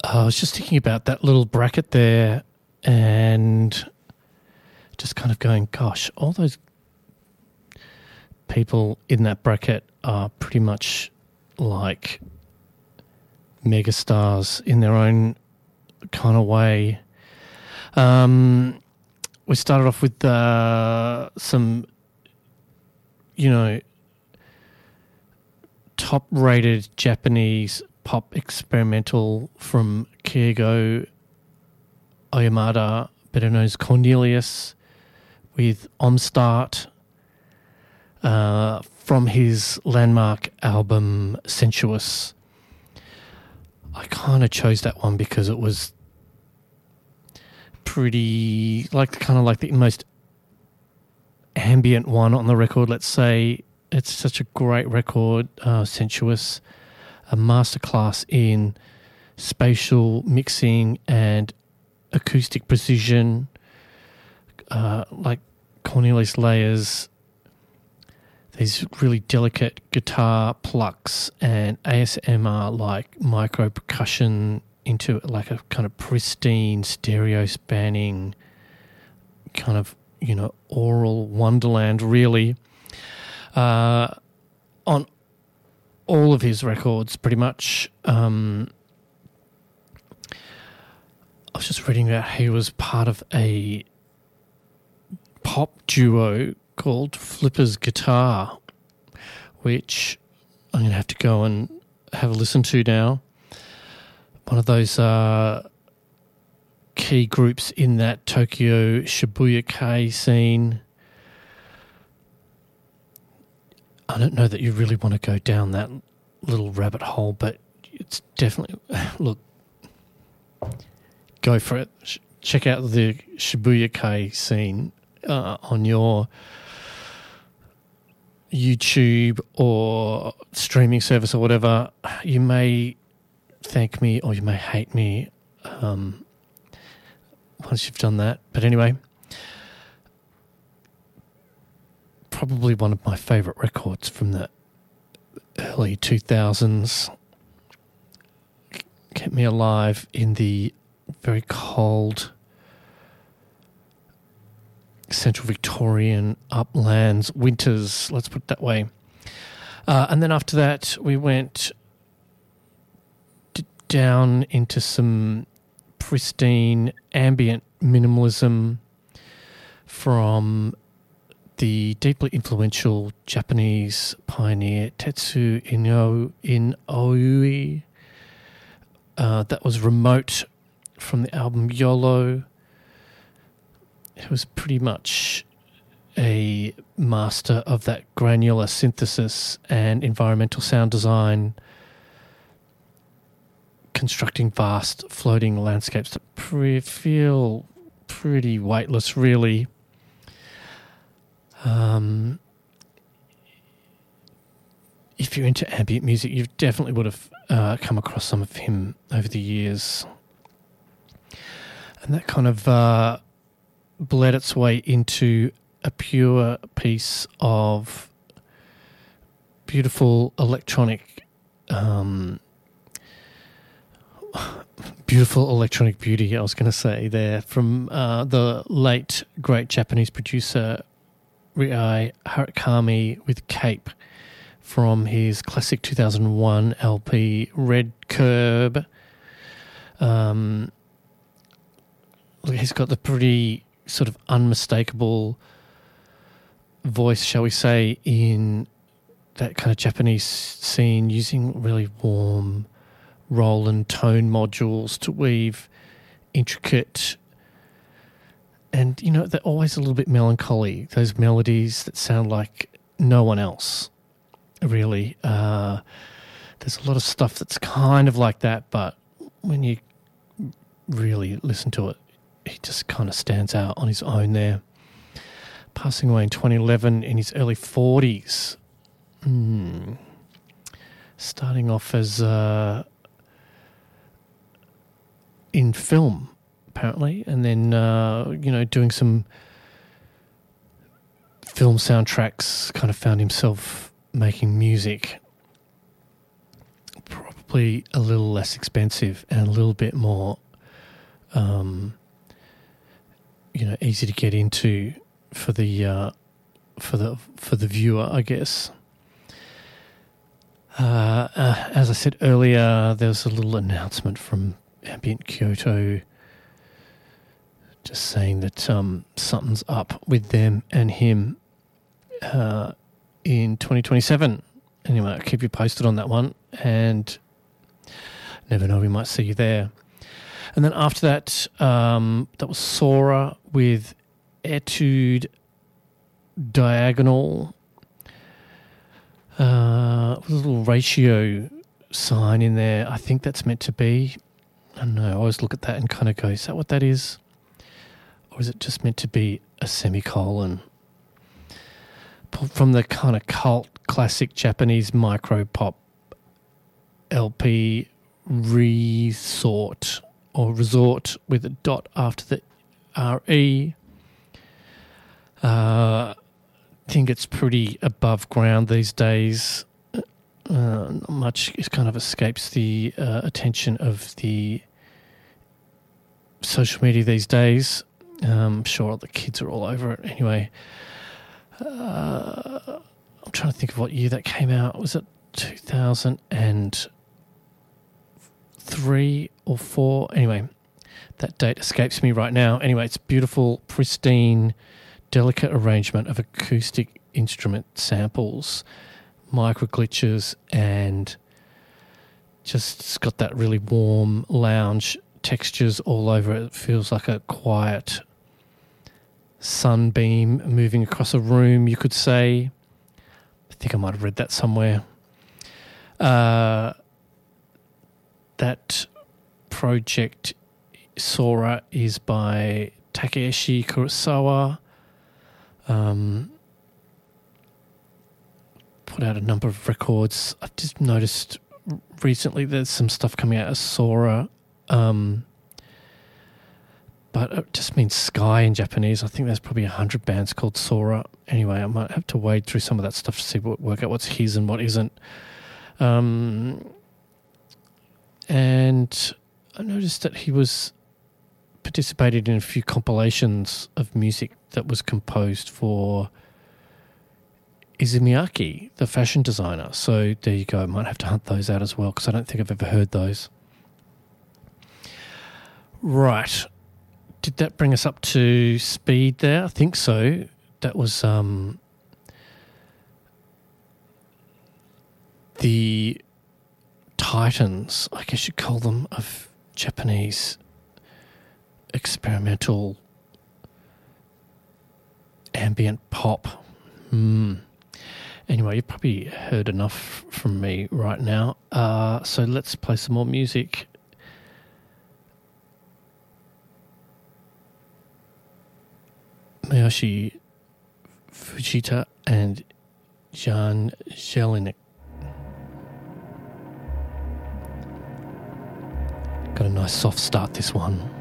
I was just thinking about that little bracket there and just kind of going, gosh, all those people in that bracket are pretty much like megastars in their own kind of way. We started off with some, top-rated Japanese pop experimental from Keigo Oyamada, better known as Cornelius, with Omstart, from his landmark album Sensuous. I kind of chose that one because it was pretty like the most ambient one on the record, let's say. It's such a great record, Sensuous, a masterclass in spatial mixing and acoustic precision, like Cornelius layers these really delicate guitar plucks and ASMR like micro percussion into like a kind of pristine stereo spanning kind of, aural wonderland really, on all of his records pretty much. I was just reading that he was part of a pop duo called Flipper's Guitar, which I'm going to have to go and have a listen to now. One of those key groups in that Tokyo Shibuya-kei scene. I don't know that you really want to go down that little rabbit hole, but it's definitely, look, go for it. Check out the Shibuya-kei scene on your YouTube or streaming service or whatever. You may thank me or you may hate me once you've done that. But anyway, probably one of my favourite records from the early 2000s. Kept me alive in the very cold central Victorian uplands winters, let's put it that way. And then after that, we went down into some pristine ambient minimalism from the deeply influential Japanese pioneer Tetsu Inoue. That was Remote from the album YOLO. It was pretty much a master of that granular synthesis and environmental sound design, constructing vast floating landscapes that feel pretty weightless, really. If you're into ambient music, you definitely would have come across some of him over the years. And that kind of bled its way into a pure piece of beautiful electronic beauty, I was going to say there, from the late great Japanese producer Rie Harakami with Cape from his classic 2001 LP Red Curb. He's got the pretty sort of unmistakable voice, shall we say, in that kind of Japanese scene, using really warm Roland tone modules to weave intricate and, they're always a little bit melancholy, those melodies that sound like no one else, really. There's a lot of stuff that's kind of like that, but when you really listen to it, he just kind of stands out on his own there. Passing away in 2011 in his early 40s. Starting off as in film, apparently, and then, doing some film soundtracks, kind of found himself making music. probably a little less expensive and a little bit more, easy to get into for the viewer, I guess. As I said earlier, there was a little announcement from Ambient Kyoto just saying that something's up with them and him in 2027. Anyway, I'll keep you posted on that one, and never know, we might see you there. And then after that, that was Sora with Etude Diagonal. With a little ratio sign in there. I think that's meant to be, I don't know, I always look at that and kind of go, is that what that is? Or is it just meant to be a semicolon? From the kind of cult classic Japanese micro pop LP Resort with a dot after the RE. I think it's pretty above ground these days. Not much kind of escapes the attention of the social media these days. I'm sure the kids are all over it. Anyway, I'm trying to think of what year that came out. Was it 2003 or 4? Anyway, that date escapes me right now. Anyway, it's beautiful, pristine, delicate arrangement of acoustic instrument samples, micro glitches, and just it's got that really warm lounge textures all over it. It feels like a quiet sunbeam moving across a room, you could say. I think I might have read that somewhere. That project, Sora, is by Takeshi Kurosawa. Put out a number of records. I've just noticed recently there's some stuff coming out of Sora, but it just means sky in Japanese. I think there's probably 100 bands called Sora. Anyway, I might have to wade through some of that stuff to see work out what's his and what isn't. And I noticed that he was participated in a few compilations of music that was composed for Izumi, the fashion designer. So there you go. I might have to hunt those out as well because I don't think I've ever heard those. Right. Did that bring us up to speed there? I think so. That was the titans, I guess you'd call them, of Japanese experimental ambient pop. Anyway, you've probably heard enough from me right now. So let's play some more music. Mayoshi Fujita and Jan Jelinek. Got a nice soft start, this one.